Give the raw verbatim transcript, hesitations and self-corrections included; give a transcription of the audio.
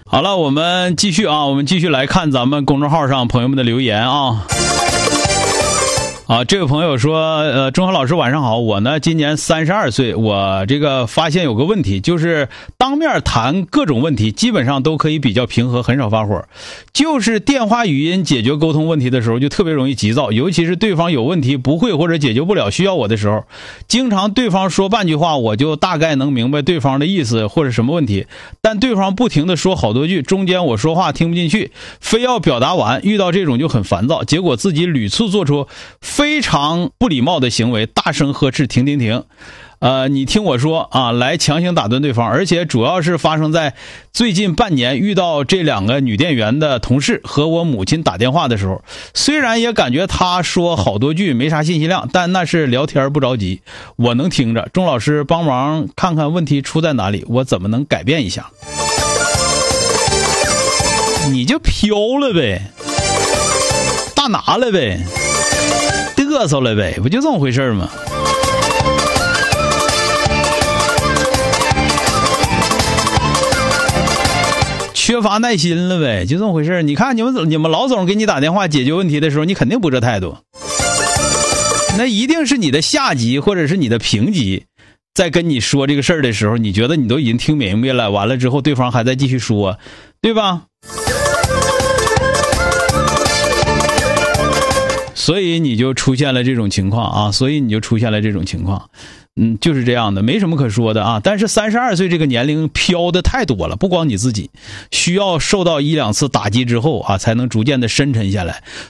好了，我们继续啊，我们继续来看咱们公众号上朋友们的留言啊。啊，这位朋友说，呃，钟浩老师晚上好，我呢今年三十二岁，我这个发现有个问题，就是当面谈各种问题，基本上都可以比较平和，很少发火，就是电话语音解决沟通问题的时候，就特别容易急躁，尤其是对方有问题不会或者解决不了需要我的时候，经常对方说半句话，我就大概能明白对方的意思或者什么问题，但对方不停的说好多句，中间我说话听不进去，非要表达完，遇到这种就很烦躁，结果自己屡次做出非常不礼貌的行为，大声呵斥停停停，呃，你听我说啊，来强行打断对方，而且主要是发生在最近半年遇到这两个女店员的同事和我母亲打电话的时候，虽然也感觉她说好多句没啥信息量，但那是聊天不着急，我能听着。钟老师帮忙看看问题出在哪里，我怎么能改变一下？你就飘了呗，大拿了呗，嘚瑟了呗，不就这么回事吗？缺乏耐心了呗，就这么回事。你看你们你们老总给你打电话解决问题的时候，你肯定不这态度，那一定是你的下级或者是你的平级在跟你说这个事儿的时候，你觉得你都已经听明白了，完了之后对方还在继续说，对吧？所以你就出现了这种情况啊，所以你就出现了这种情况，嗯，就是这样的，没什么可说的啊。但是三十二岁这个年龄飘的太多了，不光你自己，需要受到一两次打击之后啊，才能逐渐的深沉下来。